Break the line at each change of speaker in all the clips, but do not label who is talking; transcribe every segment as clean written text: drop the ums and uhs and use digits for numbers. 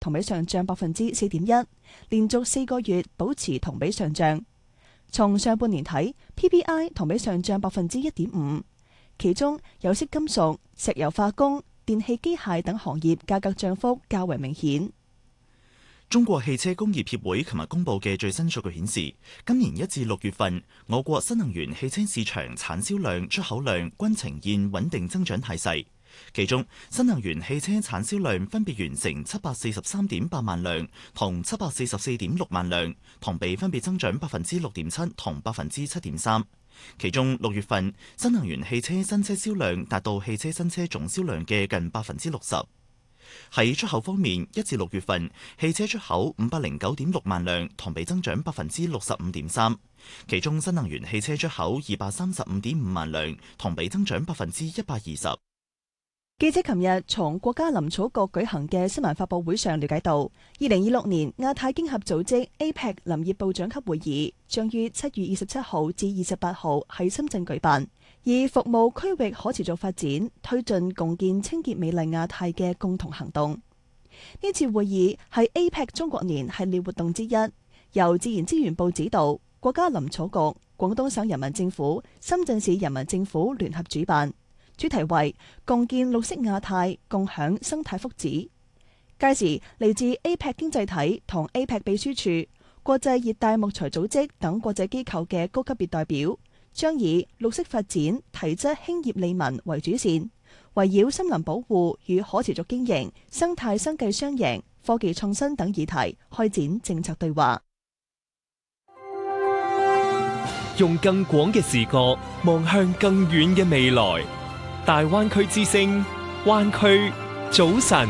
同比上漲4.1%，連續4個月保持同比上漲。從上半年睇 ，PPI 同比上漲1.5%，其中有色金屬、石油化工、電氣機械等行業價格漲幅較為明顯。
中國汽車工業協會琴日公布嘅最新數據顯示，今年1至6月份，我國新能源汽車市場產銷量、出口量均呈現穩定增長態勢。其中，新能源汽車產銷量分別完成743.8萬輛同744.6萬輛，同比分別增長6.7%同7.3%。其中6月份，新能源汽車新車銷量達到汽車新車總銷量嘅近60%。喺出口方面，1至6月份汽車出口509.6萬輛，同比增長65.3%。其中新能源汽車出口235.5萬輛，同比增長120%。
記者琴日從國家林草局舉行嘅新聞發佈會上了解到，2026年亞太經合組織 APEC 林業部長級會議將於7月27號至28號喺深圳舉辦，以服務區域可持續發展，推進共建清潔美麗亞太嘅共同行動。呢次會議係 APEC 中國年系列活動之一，由自然資源部指導，國家林草局、廣東省人民政府、深圳市人民政府聯合主辦。主題為共建綠色亞太，共享生態福祉。屆時嚟自 APEC 經濟體同 APEC 秘書處、國際熱帶木材組織等國際機構嘅高級別代表，將以綠色發展、提質興業利民為主線，圍繞森林保護與可持續經營、生態生計雙贏、科技創新等議題開展政策對話。
用更廣嘅視角望向更遠嘅未來。大灣區之聲，灣區早晨。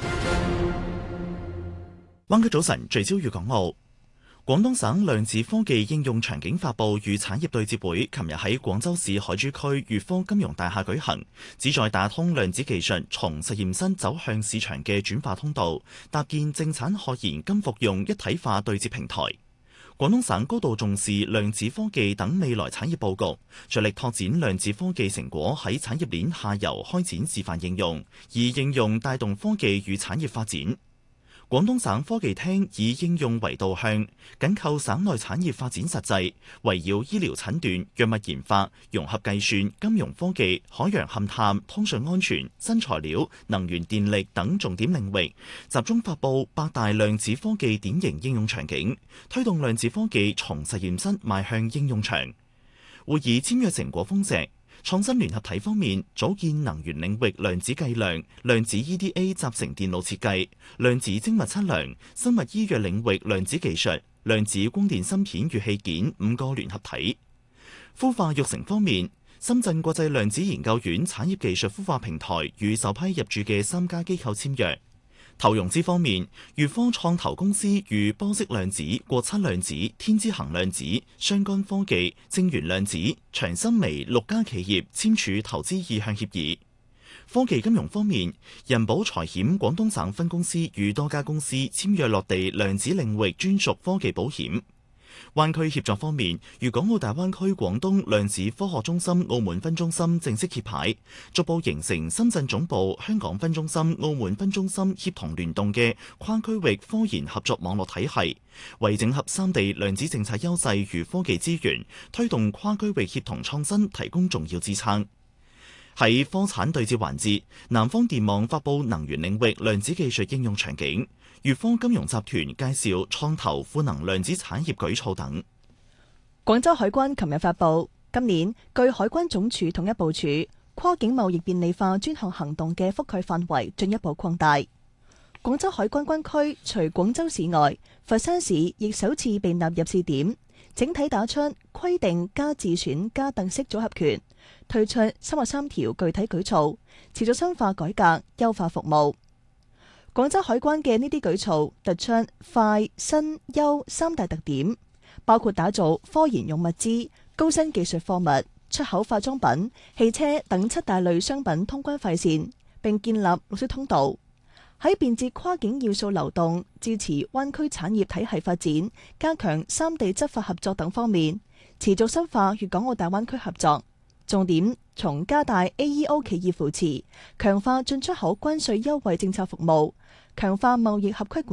灣區早晨聚焦粵港澳。廣東省量子科技應用場景發布與產業對接會，琴日喺廣州市海珠區粵科金融大廈舉行，旨在打通量子技術從實驗室走向市場嘅轉化通道，搭建正產學研金服用一體化對接平台。廣東省高度重視量子科技等未來產業佈局，着力拓展量子科技成果喺產業鏈下游開展示範應用，以應用帶動科技與產業發展。廣東省科技廳以應用為導向，緊扣省內產業發展實際，圍繞醫療診斷、藥物研發、融合計算、金融科技、海洋勘探、通訊安全、新材料、能源電力等重點領域，集中發布8大量子科技典型應用場景，推動量子科技從實驗室邁向應用場。會議簽約成果豐碩。創新聯合體方面，組建能源領域量子計量、量子 EDA 集成電路設計、量子精密測量、生物醫藥領域量子技術、量子光電芯片與器件5個聯合體。孵化育成方面，深圳國際量子研究院產業技術孵化平台與首批入駐嘅3家機構簽約。投融資方面，粵科創投公司與波色量子、國測量子、天之行量子、雙竿科技、正源量子、長生微6家企業簽署投資意向協議。科技金融方面，人保財險廣東省分公司與多家公司簽約落地量子領域專屬科技保險。灣區協作方面，粵港澳大灣區廣東量子科學中心澳門分中心正式揭牌，逐步形成深圳總部、香港分中心、澳門分中心協同聯動嘅跨區域科研合作網絡體系，為整合三地量子政策優勢與科技資源，推動跨區域協同創新提供重要支撐。喺科產對接環節，南方電網發布能源領域量子技術應用場景，粵科金融集團介紹創投賦能量子產業舉措等。
廣州海關琴日發布，今年據海關總署統一部署，跨境貿易便利化專項行動嘅覆蓋範圍進一步擴大。廣州海關關區除廣州市外，佛山市亦首次被納入試點，整體打出規定加自選加特色組合拳，推出33條具體舉措，持續深化改革，優化服務。廣州海關嘅呢啲舉措突出快、新、優3大特點，包括打造科研用物資、高新技術貨物、出口化妝品、汽車等7大類商品通關快線，並建立綠色通道。喺便捷跨境要素流動、支持灣區產業體系發展、加強三地執法合作等方面，持續深化粵港澳大灣區合作。重點從加大 AEO 企業扶持、強化進出口關稅優惠政策服務、 強化貿易合規管